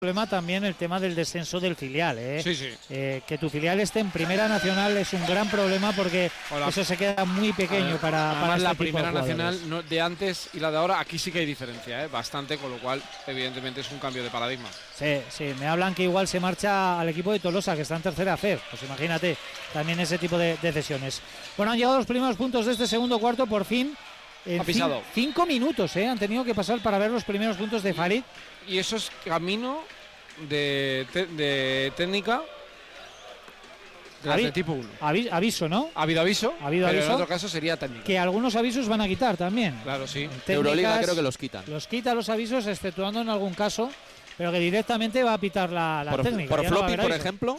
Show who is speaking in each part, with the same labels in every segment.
Speaker 1: problema también el tema del descenso del filial, ¿eh?
Speaker 2: Sí, sí.
Speaker 1: Que tu filial esté en Primera Nacional es un gran problema porque eso se queda muy pequeño para este
Speaker 2: la
Speaker 1: tipo de
Speaker 2: Primera
Speaker 1: jugadores.
Speaker 2: Nacional de antes y la de ahora, aquí sí que hay diferencia, bastante, con lo cual evidentemente es un cambio de paradigma.
Speaker 1: Sí, me hablan que igual se marcha al equipo de Tolosa, que está en tercera FER, pues imagínate también ese tipo de cesiones. Bueno, han llegado los primeros puntos de este segundo cuarto, por fin.
Speaker 2: Ha pisado
Speaker 1: 5 minutos, han tenido que pasar para ver los primeros puntos de Farid.
Speaker 2: Y eso es camino de técnica de tipo 1.
Speaker 1: Aviso, ¿no?
Speaker 2: Ha habido aviso, pero
Speaker 1: aviso,
Speaker 2: en otro caso sería técnica.
Speaker 1: Que algunos avisos van a quitar también.
Speaker 2: Claro, sí.
Speaker 3: Euroliga creo que los quitan.
Speaker 1: Los quita los avisos, exceptuando en algún caso, pero que directamente va a pitar la técnica.
Speaker 3: Por floppy, por ejemplo,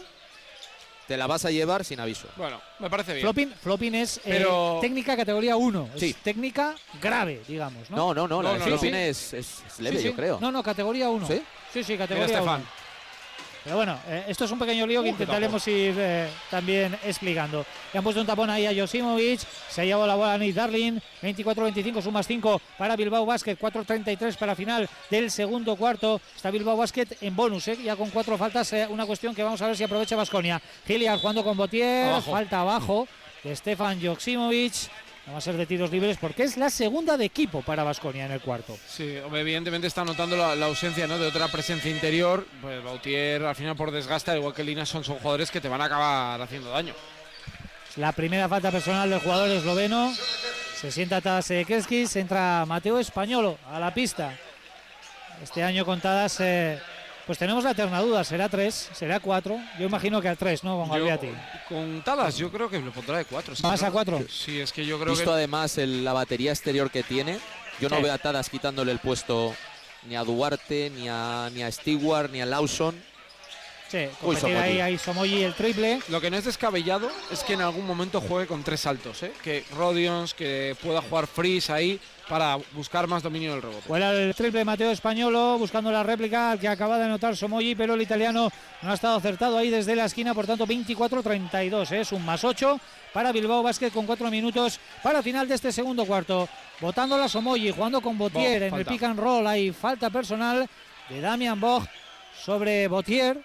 Speaker 3: te la vas a llevar sin aviso.
Speaker 2: Bueno, me parece bien.
Speaker 1: Flopping es técnica categoría 1.
Speaker 3: Sí.
Speaker 1: Es técnica grave, digamos, ¿no?
Speaker 3: No, la de flopping es leve,
Speaker 1: sí.
Speaker 3: Yo creo.
Speaker 1: No, categoría 1.
Speaker 3: ¿Sí?
Speaker 1: Sí, categoría 1. Pero bueno, esto es un pequeño lío que intentaremos ir también explicando. Le han puesto un tapón ahí a Joksimovic, se ha llevado la bola a Nate Darling, 24-25, sumas 5 para Bilbao Basket, 4-33 para final del segundo cuarto. Está Bilbao Basket en bonus, ya con 4 faltas, una cuestión que vamos a ver si aprovecha Baskonia. Hilliard jugando con Botier, falta abajo de Stefan Joksimovic. No va a ser de tiros libres porque es la segunda de equipo para Baskonia en el cuarto.
Speaker 2: Sí, evidentemente está notando la ausencia, ¿no?, de otra presencia interior. Pues Botier al final por desgaste, al igual que Lina, son jugadores que te van a acabar haciendo daño.
Speaker 1: La primera falta personal del jugador esloveno. Se sienta Tadas Kreskis, entra Mateo Españolo a la pista. Este año contadas, pues tenemos la eterna duda, ¿será 3? ¿Será 4? Yo imagino que al 3, ¿no? Con Gagliati.
Speaker 2: Contadas, yo creo que lo pondrá de 4.
Speaker 1: ¿Más a 4?
Speaker 2: Sí, es que yo creo
Speaker 3: Visto además la batería exterior que tiene, yo no veo a Tadas quitándole el puesto ni a Duarte, ni a Stewart, ni a Lawson.
Speaker 1: Sí, competir ahí Somoyi el triple.
Speaker 2: Lo que no es descabellado es que en algún momento juegue con 3 saltos, que Rodions, que pueda jugar Freeze ahí para buscar más dominio del rebote.
Speaker 1: Vuela el triple Mateo Españolo buscando la réplica que acaba de anotar Somoyi, pero el italiano no ha estado acertado ahí desde la esquina, por tanto 24-32, es un +8 para Bilbao Basket con 4 minutos para final de este segundo cuarto. Botándola Somoyi, jugando con Botier en el pick and roll, hay falta personal de Damian Bog sobre Botier.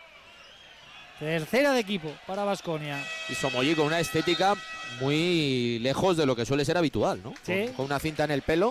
Speaker 1: Tercera de equipo para Baskonia.
Speaker 3: Y Somoyi con una estética muy lejos de lo que suele ser habitual, ¿no?
Speaker 1: Sí.
Speaker 3: Con una cinta en el pelo.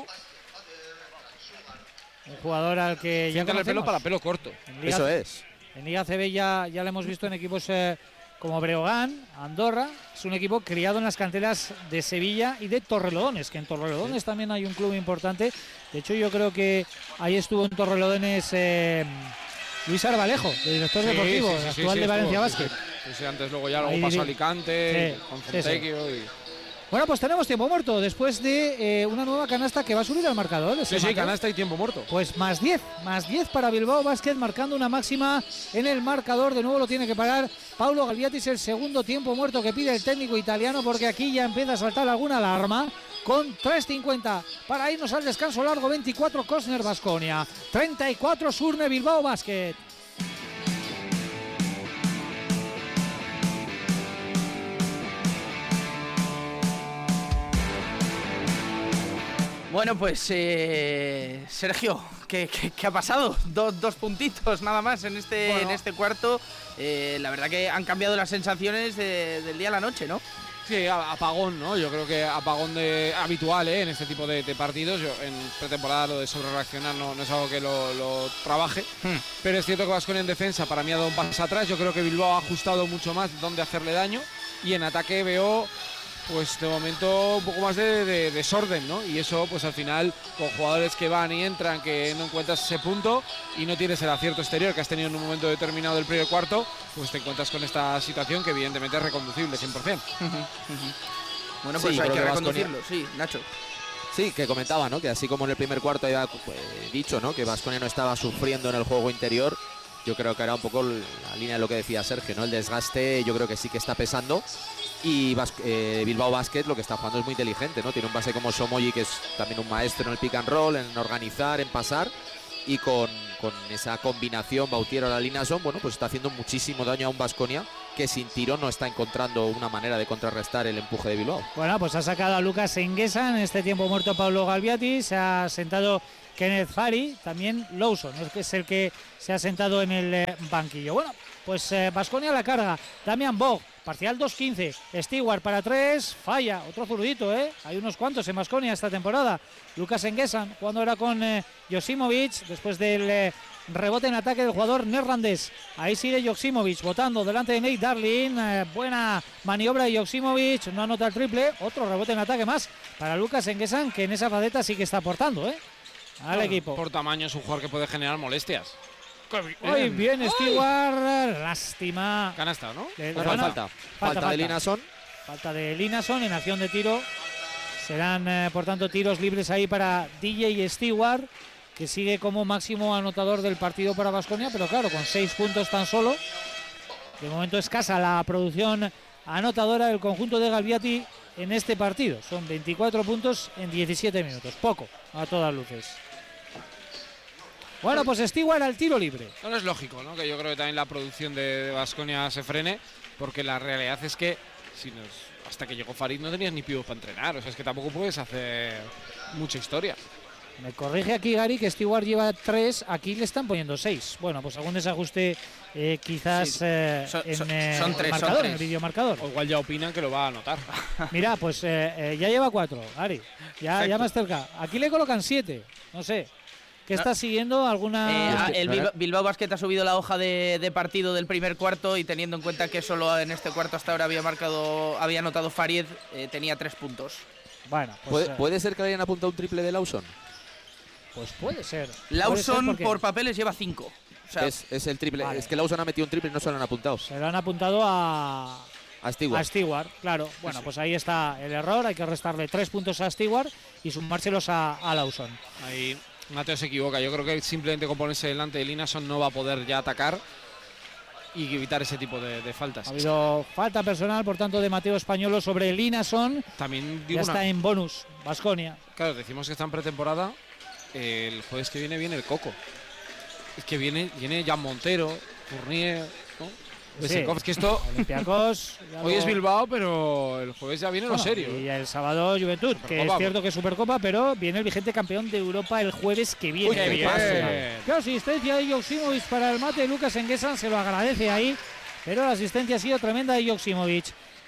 Speaker 1: Un jugador al que
Speaker 2: cinta
Speaker 1: ya
Speaker 2: en el pelo para pelo corto.
Speaker 3: Eso es.
Speaker 1: En Liga CB ya lo hemos visto en equipos como Breogán, Andorra. Es un equipo criado en las canteras de Sevilla y de Torrelodones, que en Torrelodones también hay un club importante. De hecho, yo creo que ahí estuvo en Torrelodones Luis Arbalejo, de director deportivo, actual de Valencia Basket.
Speaker 2: Sí, antes luego pasó a Alicante, con Fontecchio.
Speaker 1: Bueno, pues tenemos tiempo muerto después de una nueva canasta que va a subir al marcador.
Speaker 2: Sí, canasta y tiempo muerto.
Speaker 1: Pues más 10 para Bilbao Basket, marcando una máxima en el marcador. De nuevo lo tiene que pagar Paulo Gagliati, el segundo tiempo muerto que pide el técnico italiano, porque aquí ya empieza a saltar alguna alarma. Con 3.50 para irnos al descanso largo. 24 Cosner Baskonia, 34 Surne Bilbao Basket.
Speaker 4: Bueno, pues Sergio, ¿qué ha pasado? Dos puntitos nada más en este cuarto. La verdad que han cambiado las sensaciones del día a la noche, ¿no?
Speaker 2: Sí, apagón, ¿no? Yo creo que apagón habitual en este tipo de partidos. Yo en pretemporada lo de sobrereaccionar no es algo que lo trabaje. Pero es cierto que Baskonia en defensa para mí ha dado un paso atrás. Yo creo que Bilbao ha ajustado mucho más dónde hacerle daño. Y en ataque veo, pues de momento, un poco más de desorden, ¿no? Y eso, pues al final, con jugadores que van y entran, que no encuentras ese punto y no tienes el acierto exterior que has tenido en un momento determinado del primer cuarto, pues te encuentras con esta situación que evidentemente es reconducible 100%.
Speaker 4: Bueno, pues hay que reconducirlo, sí, Nacho.
Speaker 3: Sí, que comentaba, ¿no? Que así como en el primer cuarto había dicho, ¿no?, que Baskonia no estaba sufriendo en el juego interior. Yo creo que era un poco la línea de lo que decía Sergio, ¿no? El desgaste yo creo que sí que está pesando. Y Bilbao Basket lo que está jugando es muy inteligente, ¿no? Tiene un base como Somoyi, que es también un maestro en el pick and roll, en organizar, en pasar. Y con con esa combinación Bautiero-Linason, bueno, pues está haciendo muchísimo daño a un Baskonia que sin tiro no está encontrando una manera de contrarrestar el empuje de Bilbao.
Speaker 1: Bueno, pues ha sacado a Lucas Enguesa, en este tiempo muerto Pablo Galviati, se ha sentado Kenneth Fari, también Lawson, que es el que se ha sentado en el banquillo. Bueno, pues Baskonia a la carga, Damian Bog, parcial 2-15, Stewart para 3, falla, otro zurdito, hay unos cuantos en Baskonia esta temporada. Lucas Enguesa, cuando era con Joksimovic, después del rebote en ataque del jugador neerlandés. Ahí sigue Joksimovic votando delante de Nate Darling. Buena maniobra de Joksimovic, no anota el triple. Otro rebote en ataque más para Lucas Enguesa, que en esa faceta sí que está aportando al equipo.
Speaker 2: Por tamaño es un jugador que puede generar molestias.
Speaker 1: Muy bien, Stewart. Lástima.
Speaker 2: Canasta, ¿no?
Speaker 3: Falta de Linason.
Speaker 1: Falta de Linason en acción de tiro. Serán, por tanto, tiros libres ahí para DJ Stewart, que sigue como máximo anotador del partido para Baskonia, pero claro, con 6 puntos tan solo. De momento escasa la producción anotadora del conjunto de Galviati en este partido. Son 24 puntos en 17 minutos. Poco, a todas luces. Bueno, pues Stewart al tiro libre.
Speaker 2: No es lógico, ¿no? Que yo creo que también la producción de Baskonia se frene, porque la realidad es que hasta que llegó Farid no tenías ni pibos para entrenar. O sea, es que tampoco puedes hacer mucha historia.
Speaker 1: Me corrige aquí Gary que Stewart lleva 3, aquí le están poniendo 6. Bueno, pues algún desajuste quizás
Speaker 4: Sí,
Speaker 1: son 3, marcador, en el videomarcador.
Speaker 2: O igual ya opinan que lo va a anotar.
Speaker 1: Mira, pues ya lleva 4, Gary. Ya más cerca. Aquí le colocan 7, no sé. ¿Qué está siguiendo? ¿Alguna...?
Speaker 4: El Bilbao Basket ha subido la hoja de partido del primer cuarto y teniendo en cuenta que solo en este cuarto hasta ahora había anotado Farid, tenía 3 puntos.
Speaker 1: Bueno, pues,
Speaker 3: ¿Puede ser que le hayan apuntado un triple de Lawson?
Speaker 1: Pues puede ser.
Speaker 4: Lawson
Speaker 1: porque
Speaker 4: por papeles lleva 5. O sea,
Speaker 3: es el triple.
Speaker 1: Vale.
Speaker 3: Es que Lawson ha metido un triple y no se lo han apuntado.
Speaker 1: se lo han apuntado a Stewart, claro. Bueno, pues ahí está el error. Hay que restarle 3 puntos a Stewart y sumárselos a Lawson.
Speaker 2: Ahí Mateo se equivoca. Yo creo que simplemente con ponerse delante de Linason no va a poder ya atacar y evitar ese tipo de faltas.
Speaker 1: Ha habido falta personal, por tanto, de Mateo Españolo sobre Linason.
Speaker 2: También
Speaker 1: Ya
Speaker 2: digo
Speaker 1: está en bonus, Baskonia.
Speaker 2: Claro, decimos que está en pretemporada. El jueves que viene el Coco. Es que viene Jan Montero, Fournier, ¿no?
Speaker 1: Sí.
Speaker 2: Es que esto
Speaker 1: Olympiacos.
Speaker 2: hoy es Bilbao, pero el jueves ya viene lo serio.
Speaker 1: Y el sábado Juventud, que es cierto que es Supercopa, pero viene el vigente campeón de Europa el jueves que viene.
Speaker 2: Uy, qué bien.
Speaker 1: Qué asistencia de Joksimovic para el mate. Lucas Enguesa se lo agradece ahí, pero la asistencia ha sido tremenda de Joksimovic.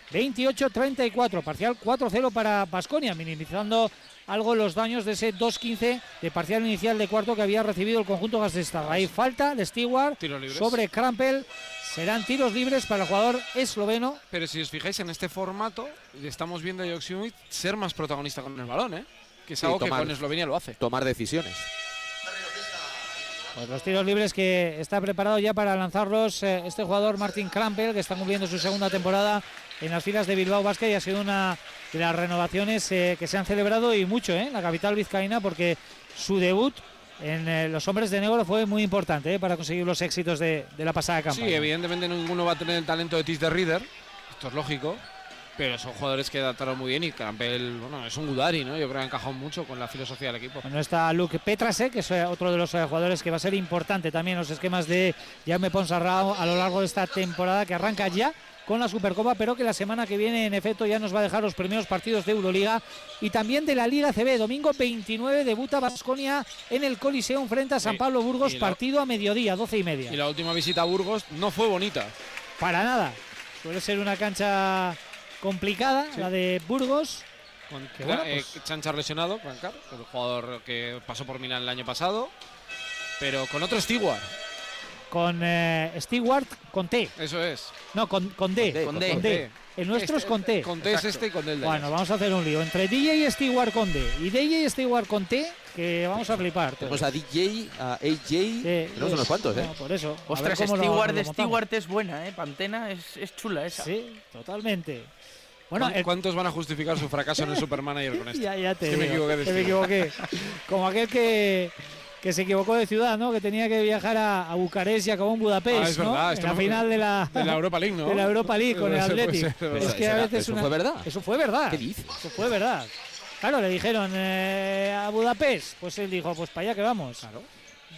Speaker 1: 28-34, parcial 4-0 para Baskonia, minimizando algo los daños de ese 2-15 de parcial inicial de cuarto que había recibido el conjunto Gasteiztarra. Ahí falta de Stewart sobre Krampel. Serán tiros libres para el jugador esloveno.
Speaker 2: Pero si os fijáis en este formato, estamos viendo a Joksimovic ser más protagonista con el balón, que es algo que con Eslovenia lo hace.
Speaker 3: Tomar decisiones.
Speaker 1: Pues los tiros libres que está preparado ya para lanzarlos este jugador Martin Krampel, que está cumpliendo su segunda temporada en las filas de Bilbao Basket y ha sido una de las renovaciones que se han celebrado y mucho en la capital vizcaína, porque su debut en los hombres de negro fue muy importante para conseguir los éxitos de la pasada campaña.
Speaker 2: Sí, evidentemente ninguno va a tener el talento de Tis de Reader, esto es lógico, pero son jugadores que adaptaron muy bien y Krampel, bueno, es un Gudari, ¿no? Yo creo que ha encajado mucho con la filosofía del equipo.
Speaker 1: Bueno, está Luke Petrasek, que es otro de los jugadores que va a ser importante también en los esquemas de Jaume Ponsarnau a lo largo de esta temporada que arranca ya con la Supercopa, pero que la semana que viene en efecto ya nos va a dejar los primeros partidos de Euroliga y también de la Liga CB. Domingo 29 debuta Baskonia en el Coliseum frente a San Pablo Burgos, partido a mediodía, 12:30.
Speaker 2: Y la última visita a Burgos no fue bonita.
Speaker 1: Para nada, suele ser una cancha complicada, la de Burgos.
Speaker 2: Con
Speaker 1: pues
Speaker 2: Chanchar lesionado, el jugador que pasó por Milán el año pasado, pero con otro Stewart.
Speaker 1: Con Stewart con T.
Speaker 2: Eso es.
Speaker 1: No, con D.
Speaker 4: Con D.
Speaker 1: El nuestro es con T.
Speaker 2: Con T es este y con D el de
Speaker 1: Bueno, vamos a hacer un lío entre DJ y Stewart con D y DJ y Stewart con T, que vamos a flipar.
Speaker 3: Tenemos a DJ, a AJ, tenemos unos cuantos,
Speaker 1: no, por eso.
Speaker 4: Ostras, Stewart es buena, Pantena es chula esa.
Speaker 1: Sí, totalmente. Bueno,
Speaker 2: ¿Cuántos van a justificar su fracaso en el Supermanager con esto?
Speaker 1: Ya te
Speaker 2: digo,
Speaker 1: me equivoqué. Como aquel que se equivocó de ciudad, ¿no? Que tenía que viajar a Bucarest y acabó en Budapest,
Speaker 2: es verdad,
Speaker 1: en la final de la
Speaker 2: Europa League, ¿no?
Speaker 1: De la Europa League con el Athletic. Es que a veces
Speaker 3: ¿Eso fue verdad?
Speaker 1: Eso fue verdad.
Speaker 3: ¿Qué dices?
Speaker 1: Eso fue verdad. Claro, le dijeron a Budapest, pues él dijo, pues para allá que vamos. Claro.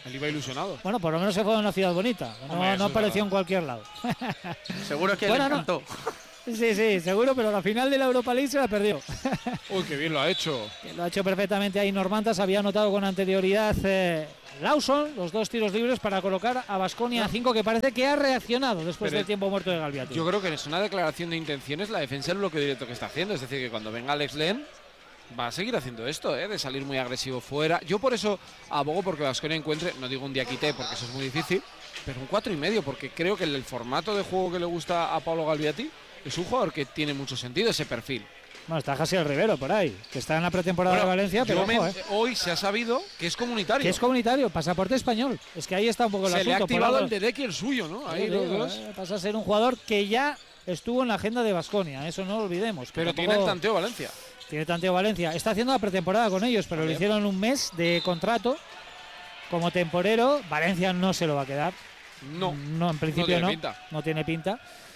Speaker 2: Él iba ilusionado.
Speaker 1: Bueno, por lo menos se fue a una ciudad bonita.
Speaker 2: Hombre,
Speaker 1: No apareció en cualquier lado.
Speaker 4: Seguro que
Speaker 1: Bueno,
Speaker 4: le
Speaker 1: no.
Speaker 4: encantó.
Speaker 1: Sí, seguro, pero la final de la Europa League se la perdió.
Speaker 2: Uy, qué bien lo ha hecho.
Speaker 1: Que lo ha hecho perfectamente ahí Normantas. Había anotado con anterioridad Lawson los 2 tiros libres para colocar a Baskonia a 5, que parece que ha reaccionado después
Speaker 2: Pero
Speaker 1: del tiempo muerto de Galbiati.
Speaker 2: Yo creo que es una declaración de intenciones la defensa el bloque directo que está haciendo. Es decir, que cuando venga Alex Len va a seguir haciendo esto, de salir muy agresivo fuera. Yo por eso abogo porque Baskonia encuentre, no digo un Diakité porque eso es muy difícil, pero un 4,5, porque creo que el formato de juego que le gusta a Pablo Galbiati es un jugador que tiene mucho sentido ese perfil.
Speaker 1: Bueno, está Jasiel Rivero por ahí, que está en la pretemporada de Valencia, pero ojo,
Speaker 2: hoy se ha sabido que es comunitario.
Speaker 1: que es comunitario, pasaporte español. Es que ahí está un poco el
Speaker 2: Se
Speaker 1: asunto.
Speaker 2: le ha activado
Speaker 1: por
Speaker 2: el de Deck y el suyo, ¿no? Ahí los dos.
Speaker 1: Pasa a ser un jugador que ya estuvo en la agenda de Baskonia, eso no lo olvidemos.
Speaker 2: Pero tiene el tanteo Valencia.
Speaker 1: Tiene tanteo Valencia. Está haciendo la pretemporada con ellos, pero le hicieron un mes de contrato como temporero. Valencia no se lo va a quedar.
Speaker 2: No,
Speaker 1: en principio
Speaker 2: tiene pinta.
Speaker 1: No tiene pinta.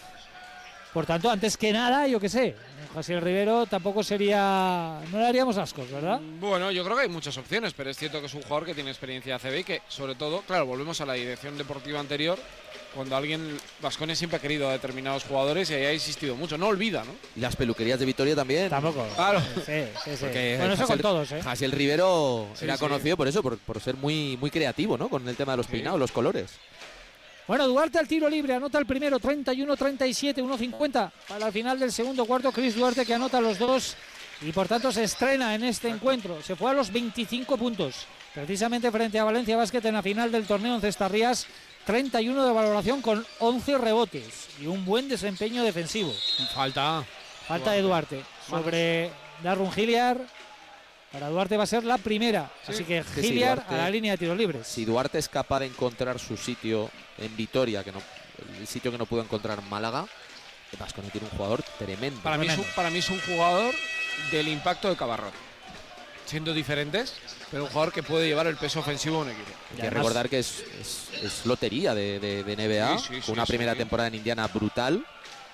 Speaker 1: Por tanto, antes que nada, yo qué sé, Jasiel Rivero tampoco sería... No le haríamos ascos, ¿verdad?
Speaker 2: Bueno, yo creo que hay muchas opciones, pero es cierto que es un jugador que tiene experiencia ACB y que, sobre todo, claro, volvemos a la dirección deportiva anterior, cuando alguien... Baskonia siempre ha querido a determinados jugadores y ahí ha insistido mucho. No olvida, ¿no?
Speaker 3: Y las peluquerías de Vitoria también.
Speaker 1: Tampoco.
Speaker 2: Claro.
Speaker 1: Sí.
Speaker 3: Porque
Speaker 1: Bueno, eso con todos, ¿eh?
Speaker 3: Jasiel Rivero era
Speaker 2: sí.
Speaker 3: conocido por eso, por ser muy creativo, ¿no? Con el tema de los peinados, los colores.
Speaker 1: Bueno, Duarte al tiro libre, anota el primero, 31-37, 1.50 para el final del segundo cuarto. Chris Duarte que anota los dos y por tanto se estrena en este encuentro. Se fue a los 25 puntos, precisamente frente a Valencia Basket en la final del torneo en Cestarrías. 31 de valoración con 11 rebotes y un buen desempeño defensivo.
Speaker 2: Falta
Speaker 1: de Duarte sobre Darrun Hilliard. Para Duarte va a ser la primera, así que
Speaker 3: si
Speaker 1: Hilliard
Speaker 3: Duarte,
Speaker 1: a la línea de tiros libres.
Speaker 3: Si Duarte es capaz de encontrar su sitio en Vitoria, el sitio que no pudo encontrar en Málaga, Baskonia tiene un jugador tremendo.
Speaker 2: Para mí es un jugador del impacto de Cabarrot. Siendo diferentes, pero un jugador que puede llevar el peso ofensivo de un equipo.
Speaker 3: Hay que recordar que es lotería de NBA, con una primera temporada en Indiana brutal,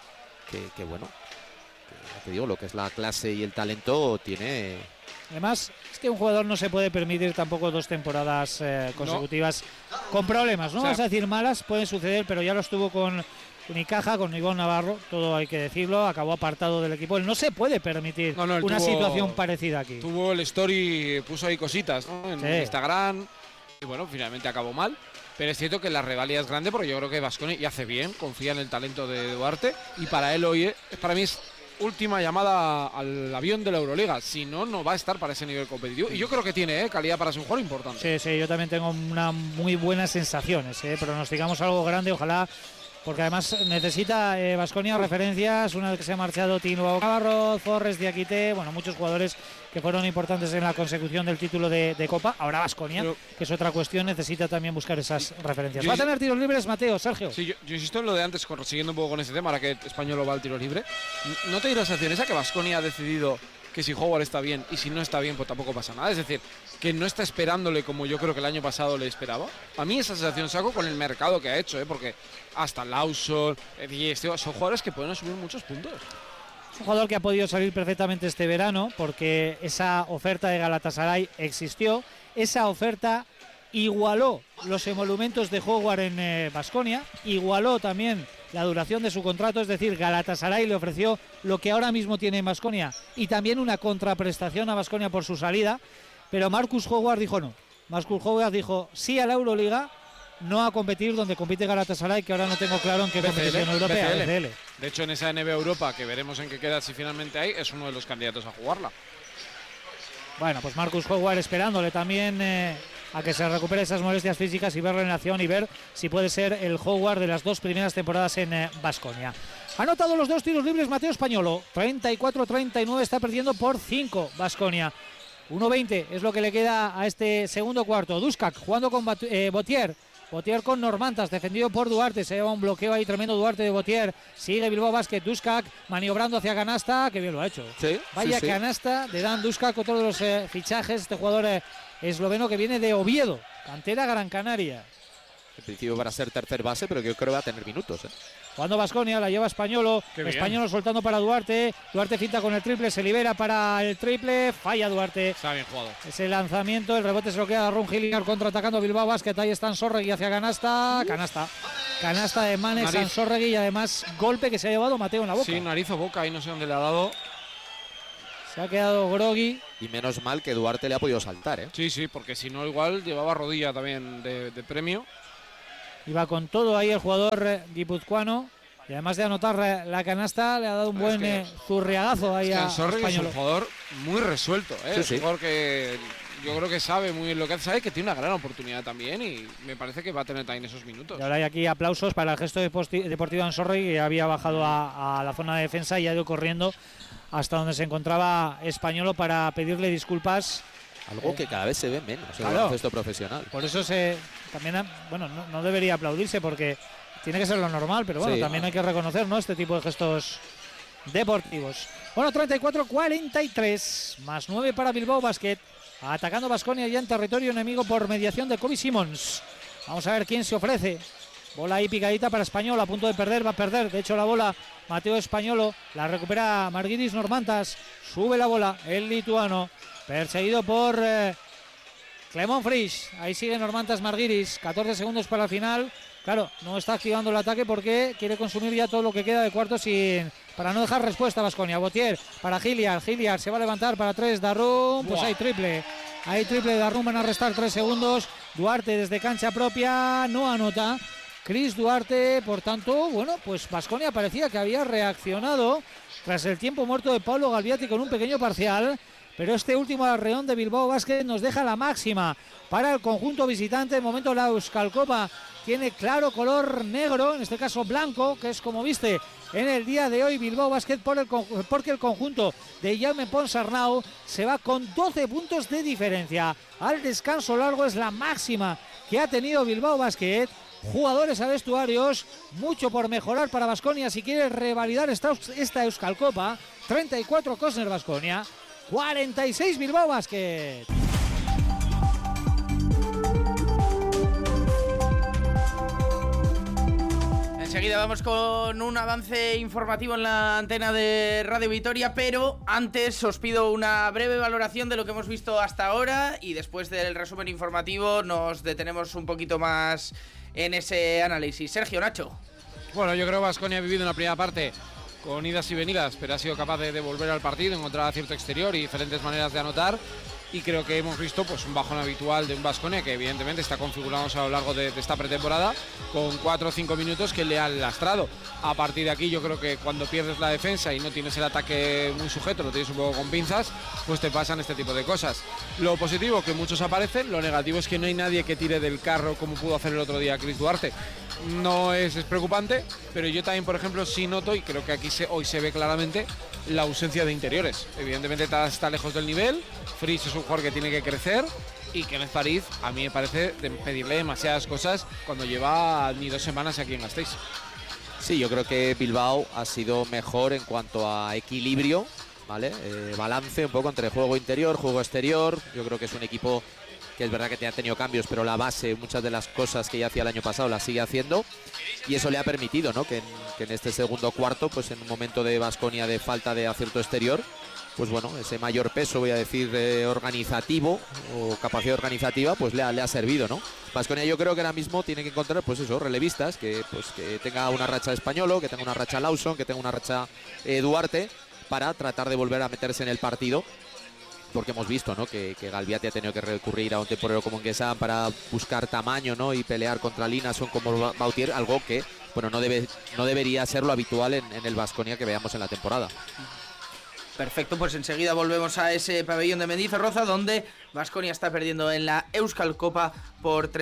Speaker 3: que bueno, ya te digo, lo que es la clase y el talento tiene...
Speaker 1: Además, es que un jugador no se puede permitir tampoco 2 temporadas consecutivas con problemas. No vamos a decir malas, pueden suceder, pero ya lo estuvo con Unicaja, con Ivonne Navarro, todo hay que decirlo, acabó apartado del equipo. Él no se puede permitir una situación parecida aquí.
Speaker 2: Tuvo el story, puso ahí cositas, ¿no? En Instagram, y bueno, finalmente acabó mal. Pero es cierto que la rivalidad es grande porque yo creo que Baskonia y hace bien, confía en el talento de Duarte y para él hoy, para mí es última llamada al avión de la Euroliga. Si no, no va a estar para ese nivel competitivo. Y yo creo que tiene calidad para ser un jugador importante.
Speaker 1: Sí, yo también tengo muy buenas sensaciones. Pronosticamos algo grande, ojalá, porque además necesita Baskonia referencias. Una vez que se ha marchado Tino Navarro, Forrest, Diakité, bueno, muchos jugadores que fueron importantes en la consecución del título de Copa. Ahora Baskonia, que es otra cuestión, necesita también buscar esas referencias. ¿Va a tener tiros libres, Mateo, Sergio?
Speaker 2: Sí, yo insisto en lo de antes, siguiendo un poco con este tema, ahora que Español lo va al tiro libre. ¿No te dirá la sensación esa que Baskonia ha decidido que si Howard está bien y si no está bien, pues tampoco pasa nada? Es decir, que no está esperándole como yo creo que el año pasado le esperaba. A mí esa sensación saco con el mercado que ha hecho, porque hasta Lawson, son jugadores que pueden subir muchos puntos.
Speaker 1: Es un jugador que ha podido salir perfectamente este verano porque esa oferta de Galatasaray existió. Esa oferta igualó los emolumentos de Howard en Baskonia, igualó también la duración de su contrato, es decir, Galatasaray le ofreció lo que ahora mismo tiene en Baskonia y también una contraprestación a Baskonia por su salida, pero Marcus Howard dijo no. Marcus Howard dijo sí a la Euroliga, no a competir donde compite Galatasaray, que ahora no tengo claro en qué competición europea. BCL.
Speaker 2: De hecho, en esa NBA Europa, que veremos en qué queda si finalmente hay, es uno de los candidatos a jugarla.
Speaker 1: Bueno, pues Marcus Howard esperándole también a que se recupere esas molestias físicas y verlo en acción y ver si puede ser el Howard de las 2 primeras temporadas en Baskonia. Ha anotado los 2 tiros libres Mateo Españolo, 34-39, está perdiendo por 5 Baskonia. 1-20 es lo que le queda a este segundo cuarto. Duskak jugando con Botier. Botier con Normantas, defendido por Duarte. Se lleva un bloqueo ahí tremendo Duarte de Botier. Sigue Bilbao Basket. Duskak maniobrando hacia canasta. Que bien lo ha hecho.
Speaker 3: Sí,
Speaker 1: Vaya canasta de Dan Duskak, otro de los fichajes. Este jugador esloveno que viene de Oviedo, cantera Gran Canaria.
Speaker 3: en principio para ser tercer base, pero que yo creo que va a tener minutos.
Speaker 1: Cuando Baskonia la lleva Españolo, Españolo soltando para Duarte, Duarte finta con el triple, se libera para el triple, falla Duarte.
Speaker 2: Está bien jugado.
Speaker 1: Ese lanzamiento, el rebote se lo queda a Ron Hilliard contraatacando Bilbao Basket, ahí está Ansorregui hacia canasta, canasta de Manes, Ansorregui y además golpe que se ha llevado Mateo en la boca.
Speaker 2: Sí, nariz o boca, ahí no sé dónde le ha dado.
Speaker 1: Se ha quedado groggy.
Speaker 3: Y menos mal que Duarte le ha podido saltar,
Speaker 2: Sí, porque si no igual llevaba rodilla también de premio.
Speaker 1: Iba con todo ahí el jugador guipuzcoano y además de anotar la canasta le ha dado un buen zurriagazo ahí a Españolo.
Speaker 2: Es un jugador muy resuelto, es un jugador que yo creo que sabe muy bien lo que hace, sabe que tiene una gran oportunidad también y me parece que va a tener también esos minutos.
Speaker 1: Y ahora hay aquí aplausos para el gesto deportivo de Ansorregui, que había bajado a la zona de defensa y ha ido corriendo hasta donde se encontraba Españolo para pedirle disculpas.
Speaker 3: Algo que cada vez se ve menos en el baloncesto profesional.
Speaker 1: Por eso también, bueno, no debería aplaudirse porque tiene que ser lo normal, pero bueno, también hay que reconocer, ¿no?, este tipo de gestos deportivos. Bueno, 34-43, más 9 para Bilbao Basket, atacando Baskonia ya en territorio enemigo por mediación de Kobe Simons. Vamos a ver quién se ofrece. Bola ahí picadita para Español, a punto de perder, va a perder, de hecho la bola Mateo Españolo, la recupera Marguiris Normantas, sube la bola el lituano, perseguido por Clemón Frisch. Ahí sigue Normantas Marguiris, 14 segundos para el final. Claro, no está activando el ataque porque quiere consumir ya todo lo que queda de cuarto para no dejar respuesta a Baskonia. Botier para Hilliard se va a levantar para 3, Darrum, pues hay triple de Darrum, van a restar 3 segundos. Duarte desde cancha propia, no anota. Chris Duarte, por tanto, bueno, pues Baskonia parecía que había reaccionado tras el tiempo muerto de Pablo Galviati con un pequeño parcial, pero este último arreón de Bilbao Basket nos deja la máxima para el conjunto visitante. De momento la Euskalcopa tiene claro color negro, en este caso blanco, que es como viste en el día de hoy Bilbao Basket, porque el conjunto de Jaume Ponsarnau se va con 12 puntos de diferencia. Al descanso largo es la máxima que ha tenido Bilbao Basket. Jugadores a vestuarios, mucho por mejorar para Baskonia si quiere revalidar esta Euskalcopa. 34 Kosner Baskonia, 46 Bilbao Basket.
Speaker 4: Enseguida vamos con un avance informativo en la antena de Radio Vitoria, pero antes os pido una breve valoración de lo que hemos visto hasta ahora y después del resumen informativo nos detenemos un poquito más en ese análisis. Sergio, Nacho.
Speaker 2: Bueno, yo creo que Baskonia ha vivido una primera parte con idas y venidas, pero ha sido capaz de devolver al partido, encontrar acierto exterior y diferentes maneras de anotar. Y creo que hemos visto pues un bajón habitual de un Baskonia que evidentemente está configurado a lo largo de esta pretemporada con 4 o 5 minutos que le han lastrado. A partir de aquí yo creo que cuando pierdes la defensa y no tienes el ataque muy sujeto, lo tienes un poco con pinzas, pues te pasan este tipo de cosas. Lo positivo, que muchos aparecen, lo negativo es que no hay nadie que tire del carro como pudo hacer el otro día Chris Duarte. No es preocupante, pero yo también, por ejemplo, sí noto, y creo que aquí hoy se ve claramente, la ausencia de interiores. Evidentemente está lejos del nivel. Frisch es un jugador que tiene que crecer y Kenneth París a mí me parece de pedirle demasiadas cosas cuando lleva ni 2 semanas aquí en Gasteiz.
Speaker 3: Sí, yo creo que Bilbao ha sido mejor en cuanto a equilibrio, ¿vale? Balance un poco entre juego interior, juego exterior. Yo creo que es un equipo que es verdad que ha tenido cambios, pero la base, muchas de las cosas que ya hacía el año pasado las sigue haciendo, y eso le ha permitido, ¿no?, que en este segundo cuarto, pues en un momento de Baskonia de falta de acierto exterior, pues bueno, ese mayor peso, voy a decir, organizativo o capacidad organizativa, pues le ha servido, ¿no? Baskonia yo creo que ahora mismo tiene que encontrar, pues eso, relevistas, que tenga una racha Españolo, que tenga una racha Lawson, que tenga una racha Duarte, para tratar de volver a meterse en el partido. Porque hemos visto, ¿no?, que Galviati ha tenido que recurrir a un temporero como Nguessan para buscar tamaño, ¿no?, y pelear contra Linason como Bautier, algo que, bueno, no debería ser lo habitual en el Baskonia que veamos en la temporada.
Speaker 4: Perfecto, pues enseguida volvemos a ese pabellón de Mendizorroza donde Baskonia está perdiendo en la Euskalcopa por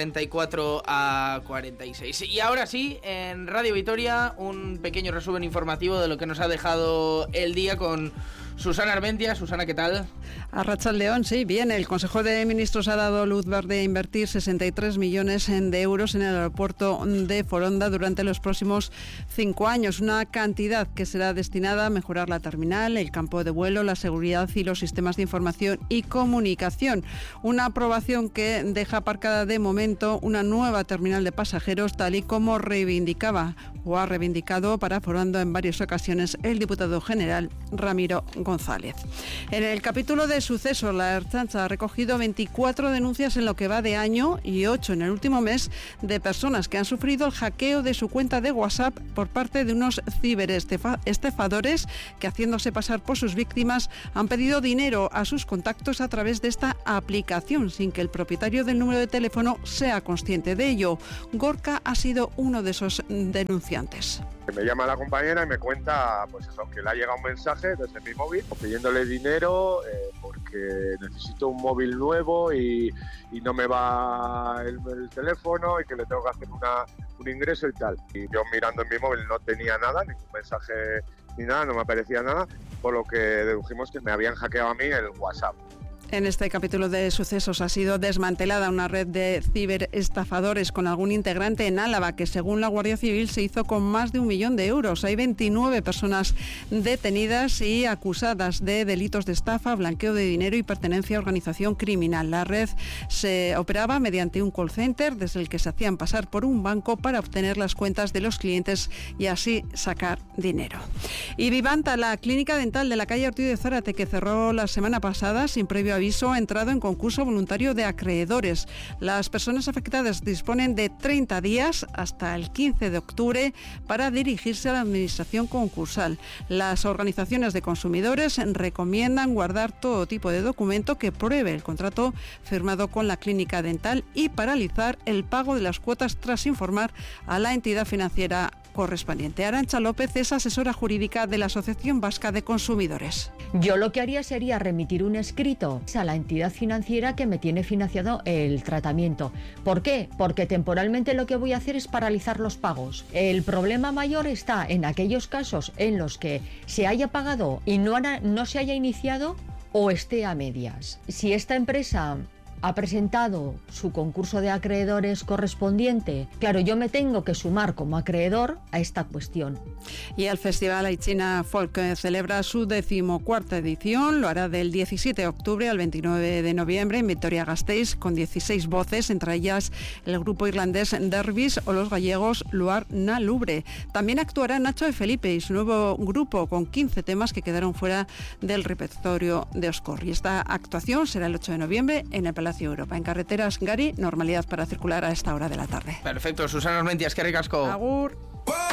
Speaker 4: 34-46. Y ahora sí, en Radio Vitoria, un pequeño resumen informativo de lo que nos ha dejado el día con Susana Armentia. Susana, ¿qué tal?
Speaker 5: Arratsaldeon, sí, bien. El Consejo de Ministros ha dado luz verde a invertir 63 millones de euros en el aeropuerto de Foronda durante los próximos 5 años. Una cantidad que será destinada a mejorar la terminal, el campo de vuelo, la seguridad y los sistemas de información y comunicación. Una aprobación que deja aparcada de momento una nueva terminal de pasajeros, tal y como ha reivindicado para Foronda en varias ocasiones el diputado general Ramiro González. En el capítulo de sucesos, la Ertzaintza ha recogido 24 denuncias en lo que va de año y 8 en el último mes de personas que han sufrido el hackeo de su cuenta de WhatsApp por parte de unos ciberestafadores que, haciéndose pasar por sus víctimas, han pedido dinero a sus contactos a través de esta aplicación sin que el propietario del número de teléfono sea consciente de ello. Gorka ha sido uno de esos denunciantes.
Speaker 6: Me llama la compañera y me cuenta que le ha llegado un mensaje desde mi móvil pidiéndole dinero porque necesito un móvil nuevo y no me va el teléfono y que le tengo que hacer un ingreso y tal. Y yo mirando en mi móvil no tenía nada, ningún mensaje ni nada, no me aparecía nada, por lo que dedujimos que me habían hackeado a mí el WhatsApp.
Speaker 5: En este capítulo de sucesos ha sido desmantelada una red de ciberestafadores con algún integrante en Álava que, según la Guardia Civil, se hizo con más de 1 millón de euros. Hay 29 personas detenidas y acusadas de delitos de estafa, blanqueo de dinero y pertenencia a organización criminal. La red se operaba mediante un call center desde el que se hacían pasar por un banco para obtener las cuentas de los clientes y así sacar dinero. Y Vivanta, la clínica dental de la calle Ortiz de Zárate, que cerró la semana pasada sin previo aviso, ha entrado en concurso voluntario de acreedores. Las personas afectadas disponen de 30 días hasta el 15 de octubre para dirigirse a la administración concursal. Las organizaciones de consumidores recomiendan guardar todo tipo de documento que pruebe el contrato firmado con la clínica dental y paralizar el pago de las cuotas tras informar a la entidad financiera correspondiente. Arantxa López es asesora jurídica de la Asociación Vasca de Consumidores.
Speaker 7: Yo lo que haría sería remitir un escrito a la entidad financiera que me tiene financiado el tratamiento. ¿Por qué? Porque temporalmente lo que voy a hacer es paralizar los pagos. El problema mayor está en aquellos casos en los que se haya pagado y no se haya iniciado o esté a medias. Si esta empresa ha presentado su concurso de acreedores correspondiente, claro, yo me tengo que sumar como acreedor a esta cuestión.
Speaker 5: Y el Festival Aitzina Folk celebra su 14ª edición. Lo hará del 17 de octubre al 29 de noviembre en Vitoria-Gasteiz, con 16 voces, entre ellas el grupo irlandés Derbys o los gallegos Luar na Lubre. También actuará Nacho de Felipe y su nuevo grupo, con 15 temas que quedaron fuera del repertorio de Oscorri. Esta actuación será el 8 de noviembre en el Palacio Europa. En carreteras, Gary, normalidad para circular a esta hora de la tarde.
Speaker 4: Perfecto, Susana Armentia, eskerrik asko.
Speaker 5: Agur.